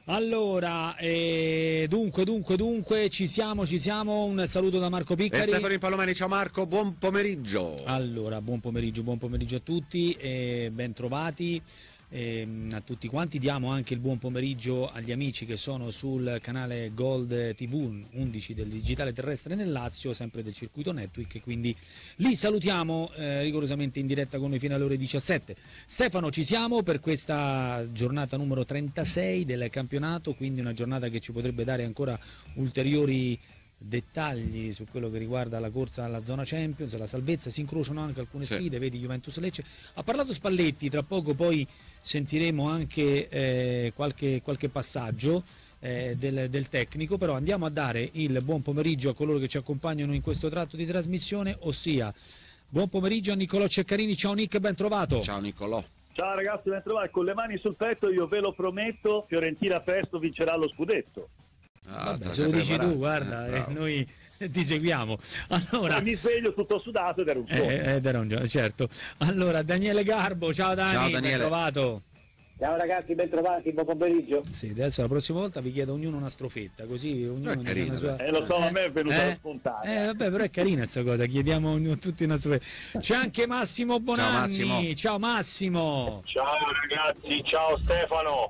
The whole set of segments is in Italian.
Allora, dunque, ci siamo, un saluto da Marco Piccari. E Stefano Impallomeni, ciao Marco, buon pomeriggio. Allora, buon pomeriggio a tutti e ben trovati. A tutti quanti diamo anche il buon pomeriggio agli amici che sono sul canale Gold TV 11 del digitale terrestre nel Lazio, sempre del circuito Network, quindi li salutiamo rigorosamente in diretta con noi fino alle ore 17. Stefano, ci siamo per questa giornata numero 36 del campionato, quindi una giornata che ci potrebbe dare ancora ulteriori dettagli su quello che riguarda la corsa alla zona Champions, la salvezza. Si incrociano anche alcune sfide, vedi Juventus Lecce. Ha parlato Spalletti, tra poco poi sentiremo anche qualche passaggio del tecnico, però andiamo a dare il buon pomeriggio a coloro che ci accompagnano in questo tratto di trasmissione, ossia buon pomeriggio a Niccolò Ceccarini. Ciao Nick, ben trovato. Ciao Niccolò. Ciao ragazzi, ben trovati. Con le mani sul petto io ve lo prometto, Fiorentina presto vincerà lo scudetto. Vabbè, se lo dici tu, guarda, noi ti seguiamo. Allora, mi sveglio tutto sudato ed era un gioco. Certo. Allora, Daniele Garbo, ciao Dani, ciao, Daniele. Ben trovato. Ciao ragazzi, ben trovati, buon pomeriggio. Sì, adesso la prossima volta vi chiedo ognuno una strofetta, così ognuno è carino, una sua... lo so, a me è venuta spontanea. Vabbè, però è carina questa cosa, chiediamo tutti una strofetta. C'è anche Massimo Bonanni. Ciao Massimo. Ciao ragazzi, ciao Stefano.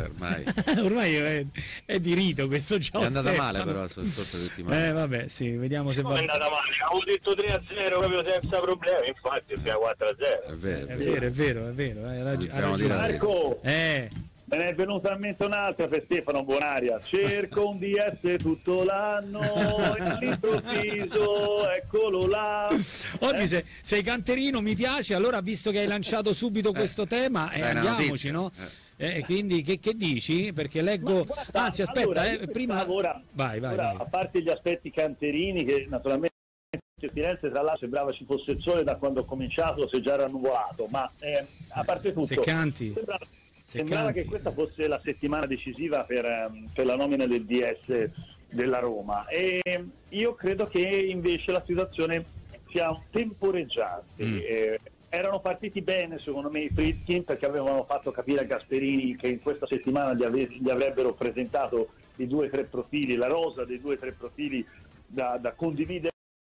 Ormai è di rito questo ciao. È andata Stefano. male però la scorsa settimana. Vabbè, sì, vediamo se va. È andata male, avevo detto 3-0 proprio senza problemi, infatti abbiamo 4-0. È vero, hai ragione. Marco, me ne è venuta in mente un'altra per Stefano Bonaria. Cerco un DS tutto l'anno e all'improvviso eccolo là. Oggi sei canterino, mi piace, allora visto che hai lanciato subito questo tema, andiamoci, no? Quindi che dici? Perché leggo, anzi aspetta, allora, prima vai. A parte gli aspetti canterini che naturalmente Firenze tra l'altro sembrava ci fosse il sole da quando ho cominciato, se già era nuvolato, ma a parte tutto se canti sembrava che questa fosse la settimana decisiva per la nomina del DS della Roma, e io credo che invece la situazione sia temporeggiante. Erano partiti bene secondo me i Friedkin, perché avevano fatto capire a Gasperini che in questa settimana gli avrebbero presentato i 2-3 profili, la rosa dei 2-3 profili da condividere.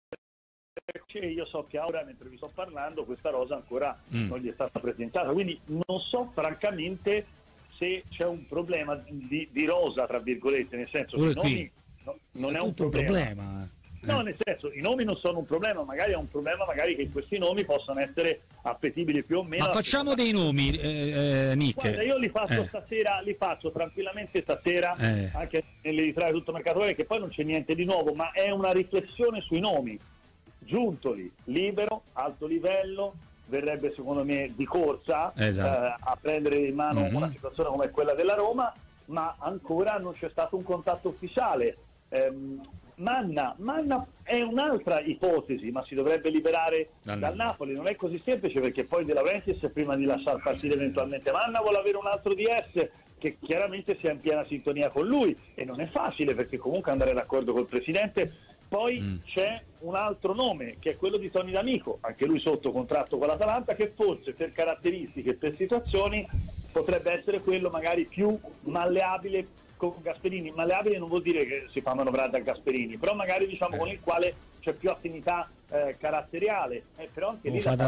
Io so che ora, mentre vi sto parlando, questa rosa ancora non gli è stata presentata, quindi non so francamente se c'è un problema di rosa, tra virgolette, nel senso che i nomi non è un problema. No, nel senso, i nomi non sono un problema, magari è un problema che questi nomi possano essere appetibili più o meno. Ma facciamo dei nomi, Nick. Guarda, io li faccio stasera, li faccio tranquillamente stasera, anche nell'editoriale Tutto Mercato, che poi non c'è niente di nuovo, ma è una riflessione sui nomi. Giuntoli, libero, alto livello, verrebbe secondo me di corsa, a prendere in mano una situazione come quella della Roma, ma ancora non c'è stato un contatto ufficiale. Manna è un'altra ipotesi, ma si dovrebbe liberare dal Napoli. Non è così semplice, perché poi De Laurentiis, prima di lasciar partire eventualmente Manna, vuole avere un altro DS che chiaramente sia in piena sintonia con lui, e non è facile, perché comunque andare d'accordo col presidente. Poi c'è un altro nome, che è quello di Tony D'Amico, anche lui sotto contratto con l'Atalanta, che forse per caratteristiche e per situazioni potrebbe essere quello magari più malleabile con Gasperini. Malleabile non vuol dire che si fa manovrare da Gasperini, però magari diciamo con il quale c'è più affinità caratteriale, però anche lì fa da